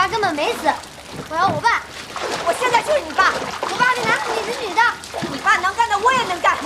爸根本没死，我要我爸。 我现在就是你爸。 我爸是男的，你是女的。 你爸能干的我也能干。